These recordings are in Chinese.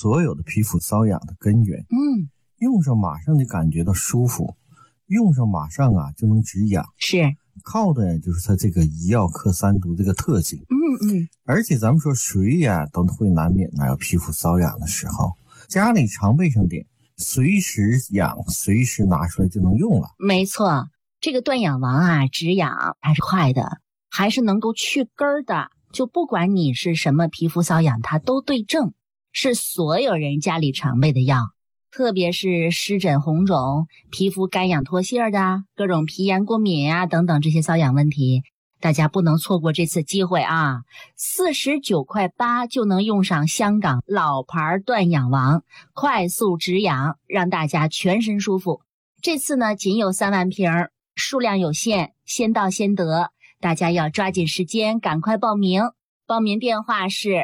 所有的皮肤瘙痒的根源。用上马上就感觉到舒服，用上马上就能止痒。 是， 靠的就是它这个医药克三毒这个特性。而且咱们说谁都会难免有皮肤瘙痒的时候，家里常备上点，随时痒随时拿出来就能用了。 没错，这个断痒王止痒它是快的，还是能够去根的，就不管你是什么皮肤瘙痒，它都对症，是所有人家里常备的药。特别是湿疹红肿、皮肤干痒脱屑的、各种皮炎过敏等等这些瘙痒问题，大家不能错过这次机会！49.8块就能用上香港老牌断痒王，快速止痒，让大家全身舒服。这次呢，仅有3万瓶，数量有限，先到先得，大家要抓紧时间，赶快报名。报名电话是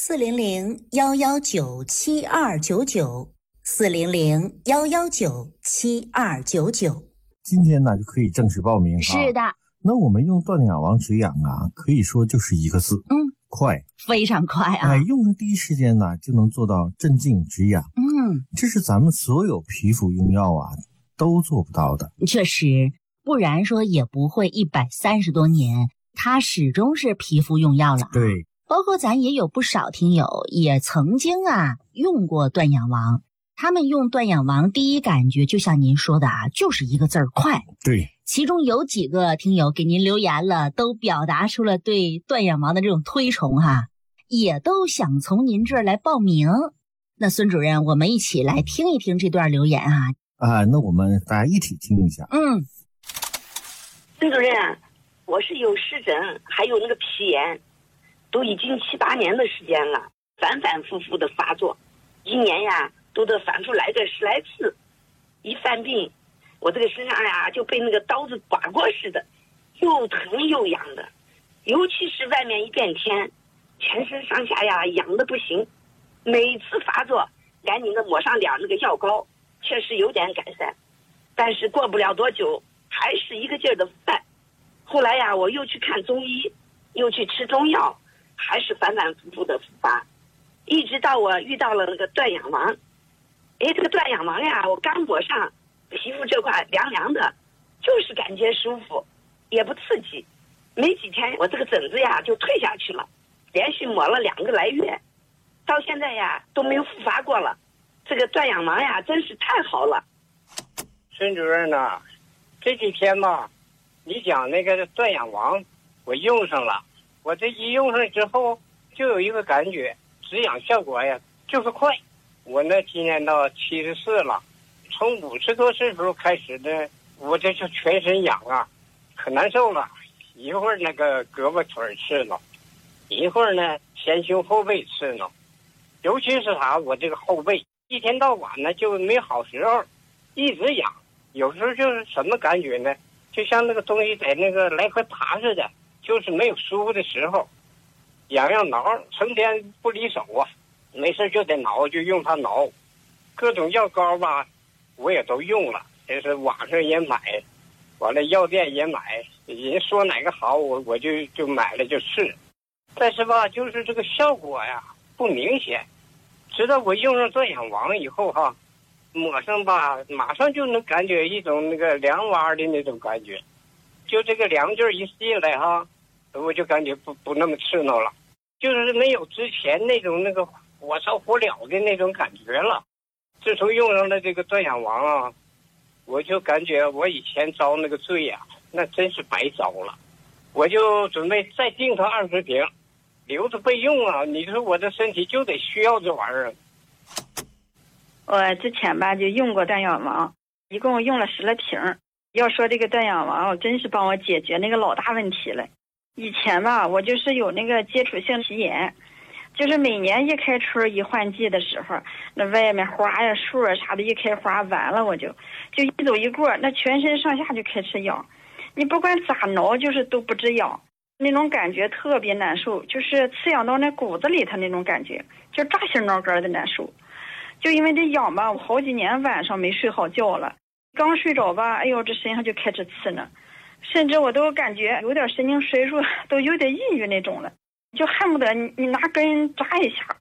400-119-7299，400-119-7299。 今天呢就可以正式报名。 是的。 那我们用断痒王止痒可以说就是一个字，快， 非常快用上第一时间呢就能做到镇静止痒。这是咱们所有皮肤用药都做不到的。 确实，不然说也不会130多年，它始终是皮肤用药了。 对， 包括咱也有不少听友也曾经用过断痒王，他们用断痒王第一感觉就像您说的就是一个字儿快。 对， 其中有几个听友给您留言了，都表达出了对断痒王的这种推崇也都想从您这儿来报名。那孙主任，我们一起来听一听这段留言那我们大家一起听一下。 孙主任，我是有湿疹，还有那个皮炎，都已经7、8年的时间了，反反复复的发作，一年都得反复来个10来次。一犯病，我这个身上就被那个刀子刮过似的，又疼又痒的，尤其是外面一变天，全身上下痒的不行。每次发作赶紧的抹上点那个药膏，确实有点改善，但是过不了多久还是一个劲儿的犯。后来我又去看中医，又去吃中药，还是反反复复的复发，一直到我遇到了那个断痒王。这个断痒王我刚抹上，皮肤这块凉凉的，就是感觉舒服，也不刺激。没几天我这个疹子就退下去了，连续抹了2个来月，到现在都没有复发过了。这个断痒王真是太好了。 孙主任这几天你讲那个断痒王我用上了，我这一用上之后就有一个感觉，止痒效果就是快。我今年到74了，从50多岁时候开始呢，我这就全身痒可难受了，一会儿那个胳膊腿刺挠，一会儿呢前胸后背刺挠，尤其是我这个后背一天到晚呢就没好时候，一直痒。有时候就是什么感觉呢，就像那个东西在那个来回爬似的，就是没有舒服的时候，痒挠，成天不离手没事就得挠，就用它挠。各种药膏我也都用了，就是网上也买，完了药店也买，人说哪个好我就买了就试。但是就是这个效果不明显。直到我用上断痒王以后抹上马上就能感觉一种那个凉哇的那种感觉，就这个凉劲儿一进来我就感觉不那么刺挠了，就是没有之前那种那个火烧火燎的那种感觉了。自从用上了这个断痒王我就感觉我以前遭那个罪那真是白遭了。我就准备再订它20瓶，留着备用你说我这身体就得需要这玩意儿。 我之前就用过断痒王，一共用了10来瓶。要说这个断痒王真是帮我解决那个老大问题了。以前我就是有那个接触性皮炎，就是每年一开春一换季的时候，那外面花树啥的一开花，完了我就一走一过，那全身上下就开始痒，你不管咋挠就是都不止痒，那种感觉特别难受，就是刺痒到那骨子里头那种感觉，就扎心挠肝的难受。就因为这痒我好几年晚上没睡好觉了，刚睡着哎呦这身上就开始刺呢，甚至我都感觉有点神经衰弱，都有点抑郁那种了，就恨不得你拿根扎一下。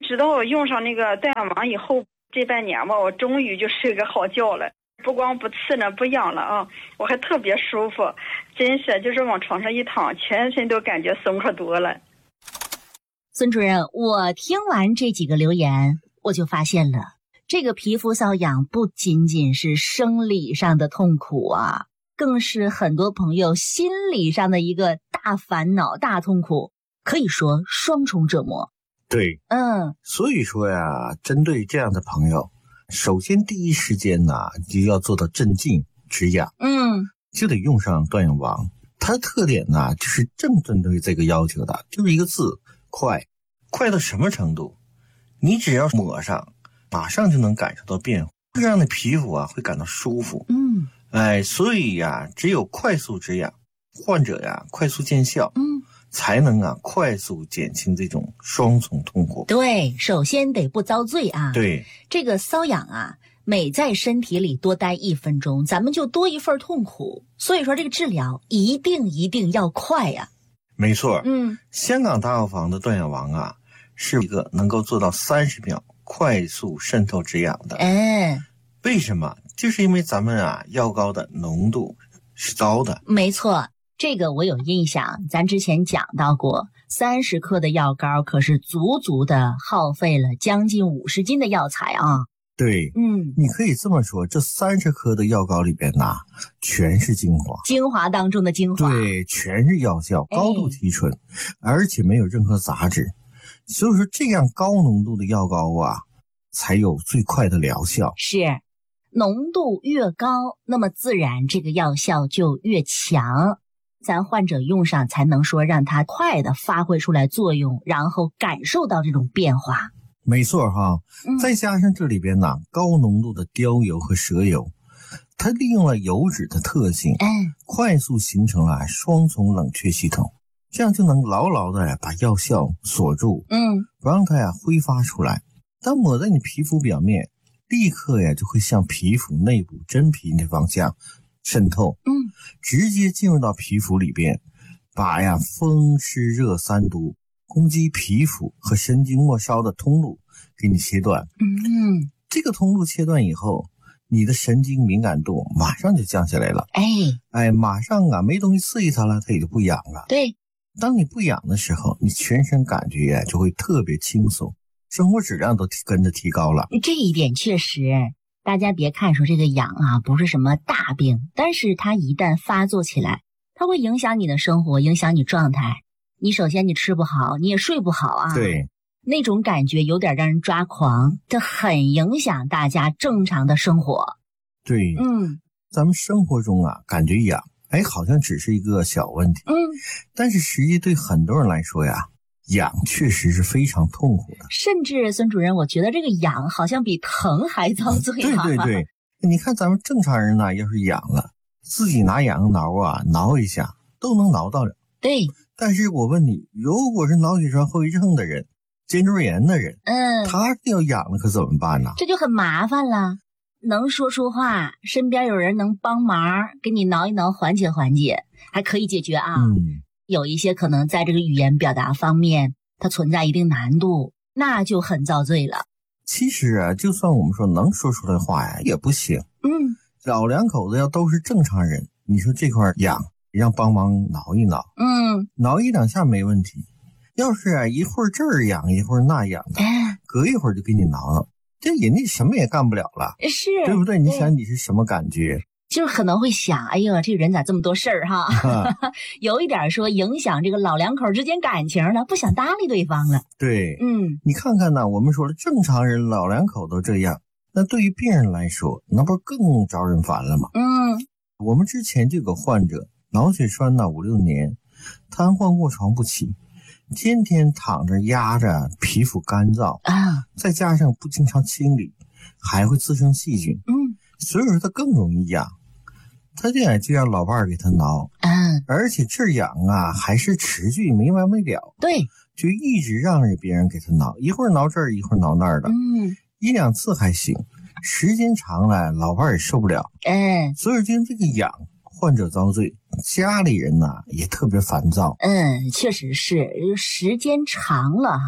直到我用上那个断氧王以后，这半年吧，我终于就睡个好觉了，不光不刺呢，不痒了啊，我还特别舒服，真是就是往床上一躺，全身都感觉松快多了。 孙主任，我听完这几个留言，我就发现了，这个皮肤瘙痒不仅仅是生理上的痛苦啊，更是很多朋友心理上的一个大烦恼、大痛苦，可以说双重折磨。 对，所以说呀，针对这样的朋友，首先第一时间呢，就要做到镇静止痒，就得用上断氧王。它的特点呢，就是正针对这个要求的，就是一个字，快。快到什么程度？你只要抹上，马上就能感受到变化，这样的皮肤啊会感到舒服。所以呀，只有快速止痒，患者呀快速见效，才能啊快速减轻这种双重痛苦。 对，首先得不遭罪啊。 对， 这个瘙痒啊，每在身体里多待1分钟，咱们就多一份痛苦。所以说这个治疗一定要快呀。 没错，香港大药房的断氧王啊，是一个能够做到30秒快速渗透止痒的。为什么？就是因为咱们啊药膏的浓度是高的。没错， 这个我有印象，咱之前讲到过，30克的药膏可是足足的耗费了将近50斤的药材啊。 对，你可以这么说，这30克的药膏里边呐，全是精华， 精华当中的精华。 对，全是药效，高度提纯，而且没有任何杂质。所以说，这样高浓度的药膏啊，才有最快的疗效。 是，浓度越高，那么自然这个药效就越强，咱患者用上才能说让它快的发挥出来作用，然后感受到这种变化。 没错哈，再加上这里边呢高浓度的貂油和蛇油，它利用了油脂的特性，快速形成了双重冷却系统，这样就能牢牢的把药效锁住，不让它挥发出来。当抹在你皮肤表面，立刻就会向皮肤内部真皮那方向渗透，直接进入到皮肤里边，把风湿热三毒攻击皮肤和神经末梢的通路给你切断。这个通路切断以后，你的神经敏感度马上就降下来了。马上没东西刺激它了，它也就不痒了。 对， 当你不痒的时候，你全身感觉就会特别轻松，生活质量都跟着提高了。 这一点确实，大家别看说这个痒啊不是什么大病，但是它一旦发作起来，它会影响你的生活，影响你状态。你首先你吃不好，你也睡不好啊。 对， 那种感觉有点让人抓狂，这很影响大家正常的生活。 对，咱们生活中感觉痒，好像只是一个小问题，但是实际对很多人来说痒确实是非常痛苦的。 甚至孙主任，我觉得这个痒好像比疼还遭罪。 对，你看咱们正常人要是痒了，自己拿痒挠挠一下都能挠到了。 对， 但是我问你，如果是脑血栓后遗症的人，肩周炎的人，他要痒了可怎么办呢？ 这就很麻烦了。能说出话，身边有人能帮忙给你挠一挠，缓解缓解，还可以解决啊。有一些可能在这个语言表达方面它存在一定难度，那就很遭罪了。 其实就算我们说能说出来话也不行。老两口子要都是正常人，你说这块痒让帮忙挠一挠，挠1、2下没问题。要是一会儿这儿痒一会儿那痒的，隔一会儿就给你挠挠，这人家什么也干不了了， 是， 对不对？你想你是什么感觉？ 就是可能会想，哎呀，这个人咋这么多事儿哈？有一点说影响这个老两口之间感情了，不想搭理对方了。 对，你看看呢，我们说了正常人老两口都这样，那对于病人来说，那不是更招人烦了吗？我们之前就有个患者，脑血栓5、6年，瘫痪卧床不起，天天躺着压着，皮肤干燥再加上不经常清理，还会滋生细菌，所以说他更容易痒。他就让老伴儿给他挠，而且这痒还是持续没完没了。 对， 就一直让别人给他挠，一会儿挠这儿一会儿挠那儿的，1、2次还行，时间长了老伴儿也受不了。所以就这个痒，患者遭罪，家里人也特别烦躁。 确实是，时间长了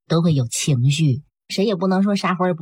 都会有情绪，谁也不能说啥活儿